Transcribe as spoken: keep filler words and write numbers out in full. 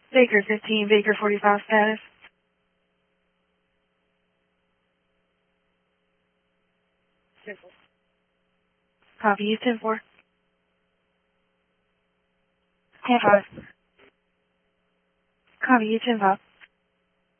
Baker fifteen, Baker forty-five status. Copy you, ten four. ten five. Copy you, ten five.